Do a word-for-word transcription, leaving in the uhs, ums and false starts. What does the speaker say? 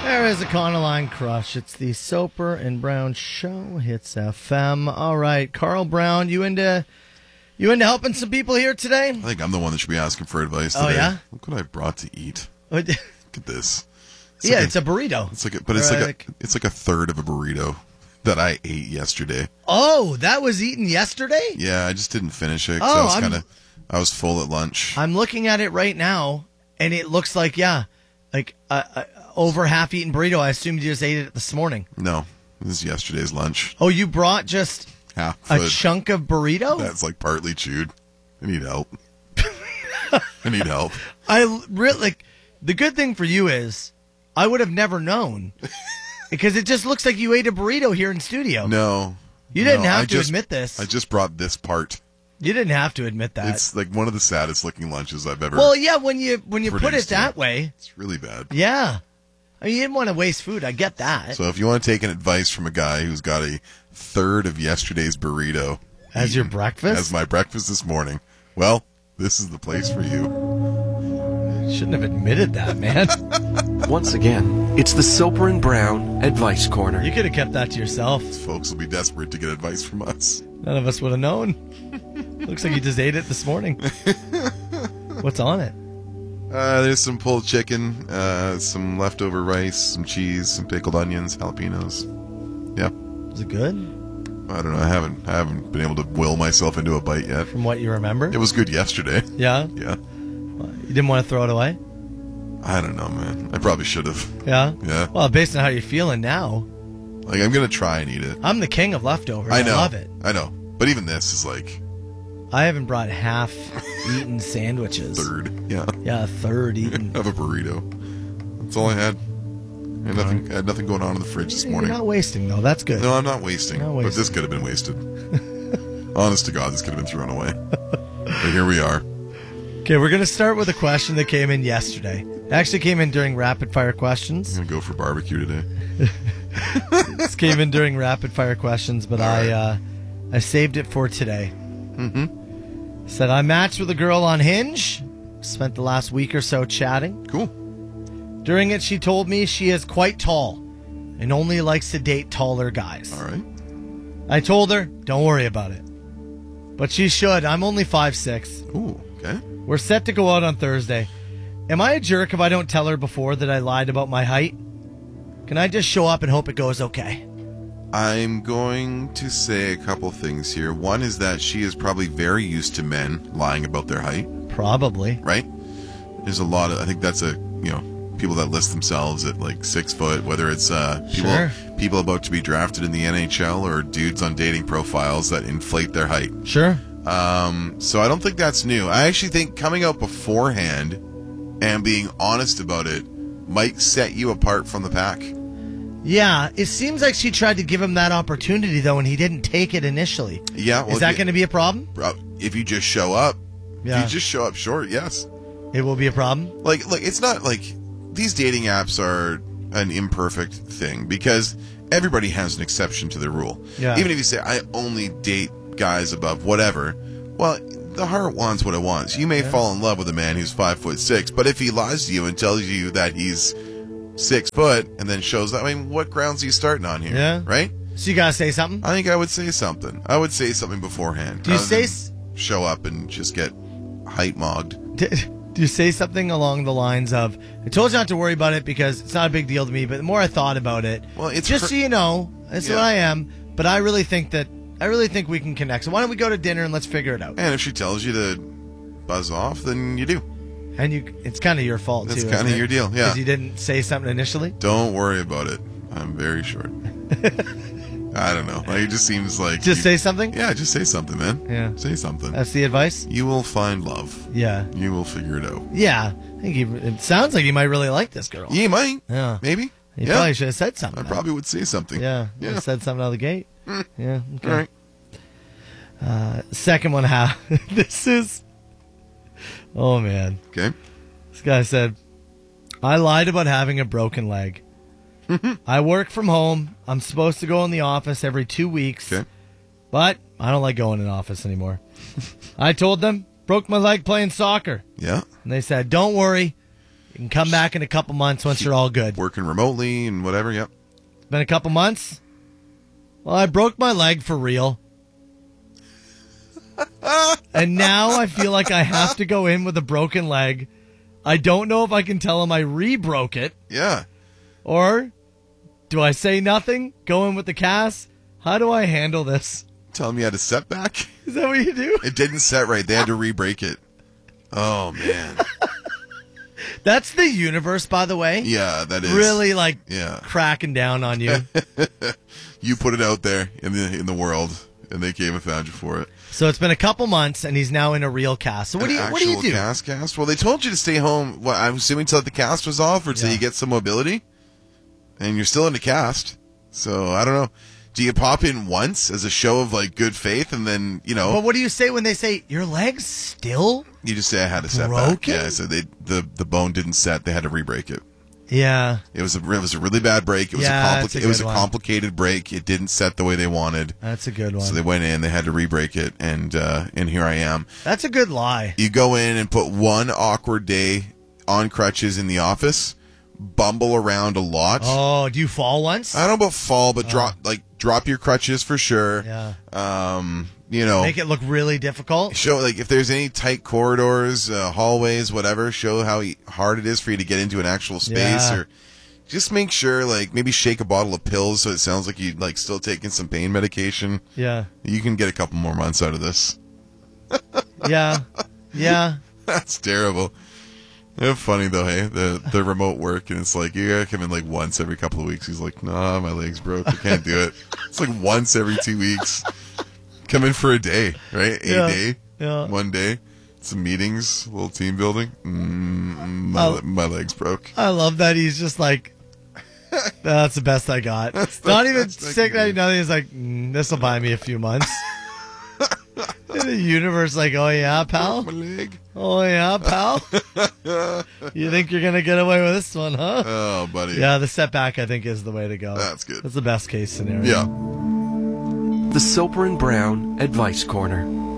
There is a Econoline Crush. It's the Soper and Brown Show. Hits F M. All right, Carl Brown, you into you into helping some people here today? I think I'm the one that should be asking for advice today. Oh, yeah? Look what I brought to eat. Look at this. It's yeah, like it's a, a burrito. It's like, a, but it's or like a, it's like a third of a burrito that I ate yesterday. Oh, that was eaten yesterday? Yeah, I just didn't finish it. 'Cause Oh, I was I'm- kind of, I was full at lunch. I'm looking at it right now, and it looks like yeah, like a, a over half-eaten burrito. I assumed you just ate it this morning. No, this is yesterday's lunch. Oh, you brought just Half a the- chunk of burrito? That's like partly chewed. I need help. I need help. I really like. The good thing for you is I would have never known because it just looks like you ate a burrito here in studio. No, you didn't no, have I to just, admit this. I just brought this part. You didn't have to admit that. It's like one of the saddest looking lunches I've ever. Well, yeah, when you when you put it produced that it. way, It's really bad. yeah. I mean, you didn't want to waste food. I get that. So if you want to take an advice from a guy who's got a third of yesterday's burrito As your eaten breakfast? as my breakfast this morning, well, this is the place for you. Shouldn't have admitted that, man. Once again, it's the Soper and Brown Advice Corner. You could have kept that to yourself. Folks will be desperate to get advice from us. None of us would have known. Looks like you just ate it this morning. What's on it? Uh, there's some pulled chicken, uh, some leftover rice, some cheese, some pickled onions, jalapenos. Yeah. Is it good? I don't know. I haven't I haven't been able to will myself into a bite yet. From what you remember? It was good yesterday. Yeah? Yeah. You didn't want to throw it away? I don't know, man. I probably should have. Yeah? Yeah. Well, based on how you're feeling now, Like, I'm going to try and eat it. I'm the king of leftovers. I know. I love it. I know. But even this is like I haven't brought half-eaten sandwiches. third. Yeah. Yeah, a third eaten. Of a burrito. That's all I had. I had nothing, I had nothing going on in the fridge this morning. You're not wasting, though. That's good. No, I'm not wasting. Not But wasting. this could have been wasted. Honest to God, this could have been thrown away. But here we are. Okay, we're going to start with a question that came in yesterday. It actually came in during rapid fire questions. I'm going to go for barbecue today. This came in during rapid fire questions, but I uh, I saved it for today. Mm-hmm. Said I matched with a girl on Hinge. Spent the last week or so chatting. Cool. During it, she told me she is quite tall and only likes to date taller guys. All right. I told her, don't worry about it. But she should. I'm only five six. Ooh, okay. We're set to go out on Thursday. Am I a jerk if I don't tell her before that I lied about my height? Can I just show up and hope it goes okay? I'm going to say a couple things here. One is that she is probably very used to men lying about their height. Probably. Right? There's a lot of, I think that's a, you know, people that list themselves at like six foot, whether it's uh, people, Sure. people about to be drafted in the N H L or dudes on dating profiles that inflate their height. Sure. Um, so I don't think that's new. I actually think coming out beforehand and being honest about it might set you apart from the pack. Yeah, it seems like she tried to give him that opportunity, though, and he didn't take it initially. Yeah. Well, Is that if- going to be a problem? Bro, if you just show up, Yeah. if you just show up short, yes. It will be a problem? Like, like it's not like these dating apps are an imperfect thing because everybody has an exception to the rule. Yeah. Even if you say, I only date guys above whatever, well, the heart wants what it wants. You may Yeah. fall in love with a man who's five foot six, but if he lies to you and tells you that he's six foot and then shows that, I mean, what grounds are you starting on here? Yeah. Right? So you got to say something? I think I would say something. I would say something beforehand. Do you rather say than s- show up and just get height mogged? Do, do you say something along the lines of, I told you not to worry about it because it's not a big deal to me, but the more I thought about it, Well, it's just her- so you know, that's Yeah. what I am, but I really think that, I really think we can connect. So why don't we go to dinner and let's figure it out? And if she tells you to buzz off, then you do. And you, it's kind of your fault, That's too. kinda isn't it? your deal, yeah. Because you didn't say something initially? Don't worry about it. I'm very short. I don't know. Like, it just seems like Just you- say something? Yeah, just say something, man. Yeah. Say something. That's the advice? You will find love. Yeah. You will figure it out. Yeah. I think he, it sounds like he might really like this girl. You might. Yeah. Maybe. He yeah. probably should have said something. I probably would say something. Yeah. Yeah. Said something out of the gate. Mm. Yeah. Okay. All right. Uh, second one, how this is. Oh man. Okay. This guy said, "I lied about having a broken leg. I work from home. I'm supposed to go in the office every two weeks, Okay. but I don't like going in the office anymore. I told them broke my leg playing soccer, Yeah. and they said, "Don't worry, You can come back in a couple months once you're all good. Working remotely and whatever, yep. It's been a couple months. Well, I broke my leg for real. And now I feel like I have to go in with a broken leg. I don't know if I can tell him I re-broke it. Yeah. Or do I say nothing? Go in with the cast? How do I handle this? Tell him you had a setback? Is that what you do? It didn't set right. They had to re-break it. Oh, man. That's the universe, by the way. Yeah, that is. Really, like, yeah. cracking down on you. You put it out there in the in the world, and they came and found you for it. So it's been a couple months, and he's now in a real cast. So what An do you what do you actual do? Cast, cast? Well, they told you to stay home. What, I'm assuming until the cast was off, or until Yeah. you get some mobility, and you're still in the cast. So I don't know. Do you pop in once as a show of like good faith, and then you know? But what do you say when they say your leg's still? You just say I had a setback. Broken? Yeah, so they the the bone didn't set. They had to re-break it. Yeah. It was a it was a really bad break. It was Yeah, a that's a complicated it was a good one. complicated break. It didn't set the way they wanted. That's a good one. So they went in. They had to re-break it, and uh, and here I am. That's a good lie. You go in and put one awkward day on crutches in the office, bumble around a lot. Oh, do you fall once? I don't know about fall, but drop like drop your crutches for sure. Yeah. Um, you know, Make it look really difficult. show like if there's any tight corridors, uh, hallways, whatever. Show how e- hard it is for you to get into an actual space, Yeah. or just make sure like maybe shake a bottle of pills so it sounds like you like still taking some pain medication. Yeah. You can get a couple more months out of this. Yeah. Yeah. That's terrible. It's funny though, hey, the the remote work, and it's like you gotta come in like once every couple of weeks. He's like, nah, my leg's broke. I can't do it. It's like once every two weeks. Come in for a day, right? A Yeah. day, Yeah. one day, some meetings, a little team building. Mm, my Oh. my leg's broke. I love that he's just like, that's the best I got. That's the Not even best I sick, can do. nothing. He's like, mm, this will buy me a few months. In the universe, like, oh yeah, pal? My leg. Oh yeah, pal? You think you're going to get away with this one, huh? Oh, buddy. Yeah, the setback, I think, is the way to go. That's good. That's the best case scenario. Yeah. The Soper and Brown Advice Corner.